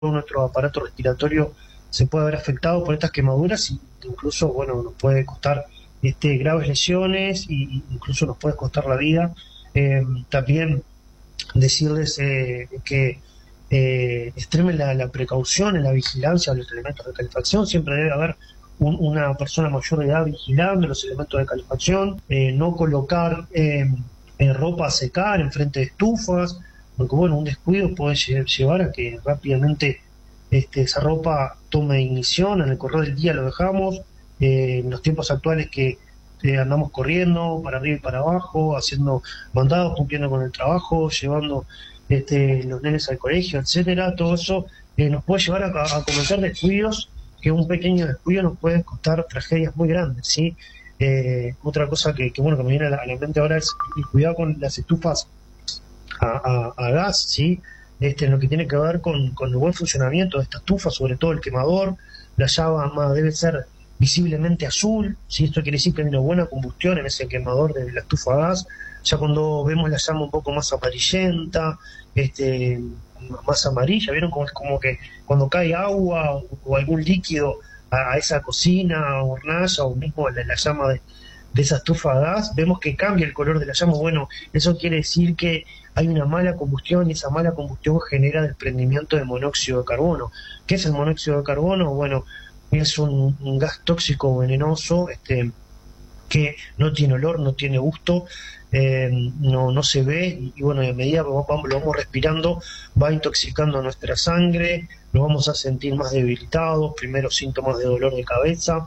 nuestro aparato respiratorio se puede ver afectado por estas quemaduras y incluso, bueno, nos puede costar graves lesiones y incluso nos puede costar la vida. También decirles que extremen la precaución en la vigilancia de los elementos de calefacción. Siempre debe haber una persona mayor de edad vigilando los elementos de calefacción, no colocar ropa a secar enfrente de estufas, porque bueno, un descuido puede llevar a que rápidamente esa ropa tome ignición, en el correr del día lo dejamos. En los tiempos actuales que andamos corriendo para arriba y para abajo, haciendo mandados, cumpliendo con el trabajo, llevando los nenes al colegio, etcétera, todo eso nos puede llevar a cometer descuidos, que un pequeño descuido nos puede costar tragedias muy grandes, ¿sí? Otra cosa que me viene a la mente ahora es el cuidado con las estufas a gas, ¿sí? En lo que tiene que ver con el buen funcionamiento de esta estufa, sobre todo el quemador. La llama debe ser visiblemente azul, ¿sí? Esto quiere decir que hay una buena combustión en ese quemador de la estufa a gas. Ya cuando vemos la llama un poco más amarillenta, más amarilla, ¿vieron? Como que cuando cae agua o algún líquido a esa cocina, hornalla o mismo la llama de esa estufa a gas, vemos que cambia el color de la llama. Bueno, eso quiere decir que hay una mala combustión y esa mala combustión genera desprendimiento de monóxido de carbono. ¿Qué es el monóxido de carbono? Bueno, es un gas tóxico venenoso que no tiene olor, no tiene gusto, no se ve y bueno, a medida que lo vamos respirando va intoxicando nuestra sangre, nos vamos a sentir más debilitados, primero síntomas de dolor de cabeza,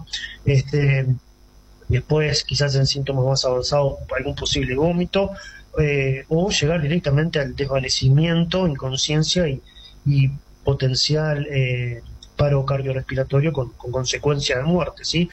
después quizás en síntomas más avanzados algún posible vómito, o llegar directamente al desvanecimiento, inconsciencia y potencial paro cardiorrespiratorio con consecuencia de muerte, ¿sí?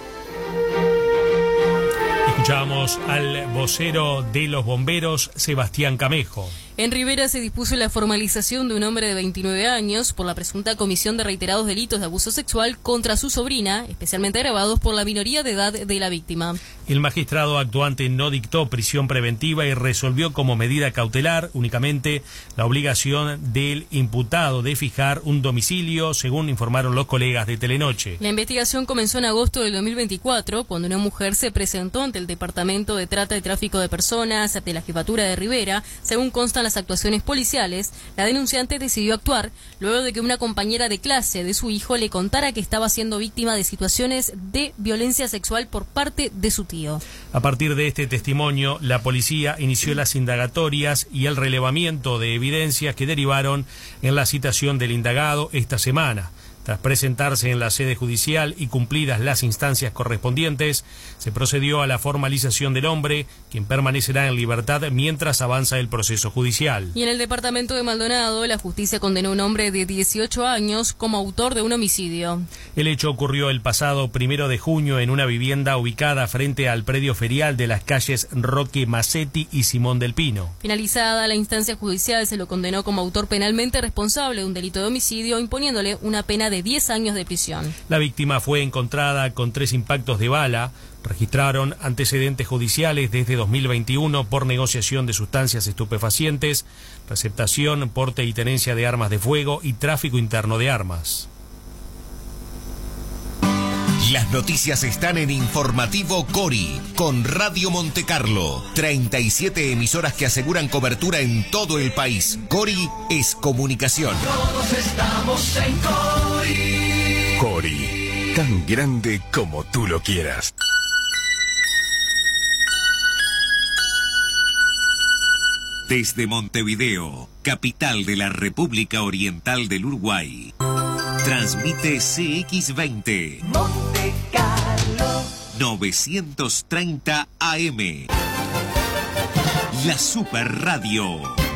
Escuchamos al vocero de los bomberos, Sebastián Camejo. En Rivera se dispuso la formalización de un hombre de 29 años por la presunta comisión de reiterados delitos de abuso sexual contra su sobrina, especialmente agravados por la minoría de edad de la víctima. El magistrado actuante no dictó prisión preventiva y resolvió como medida cautelar únicamente la obligación del imputado de fijar un domicilio, según informaron los colegas de Telenoche. La investigación comenzó en agosto del 2024, cuando una mujer se presentó ante el Departamento de Trata y Tráfico de Personas de la Jefatura de Rivera. Según constan las actuaciones policiales, la denunciante decidió actuar luego de que una compañera de clase de su hijo le contara que estaba siendo víctima de situaciones de violencia sexual por parte de su tío. A partir de este testimonio, la policía inició las indagatorias y el relevamiento de evidencias que derivaron en la citación del indagado esta semana. Tras presentarse en la sede judicial y cumplidas las instancias correspondientes, se procedió a la formalización del hombre, quien permanecerá en libertad mientras avanza el proceso judicial. Y en el departamento de Maldonado, la justicia condenó a un hombre de 18 años como autor de un homicidio. El hecho ocurrió el pasado 1 de junio en una vivienda ubicada frente al predio ferial de las calles Roque Macetti y Simón del Pino. Finalizada la instancia judicial, se lo condenó como autor penalmente responsable de un delito de homicidio, imponiéndole una pena de 10 años de prisión. La víctima fue encontrada con 3 impactos de bala. Registraron antecedentes judiciales desde 2021 por negociación de sustancias estupefacientes, receptación, porte y tenencia de armas de fuego y tráfico interno de armas. Las noticias están en Informativo Cori, con Radio Montecarlo. 37 emisoras que aseguran cobertura en todo el país. Cori es comunicación. Todos estamos en Cori. Cori, tan grande como tú lo quieras. Desde Montevideo, capital de la República Oriental del Uruguay. Transmite CX20 Monte Carlo 930 AM. La Super Radio.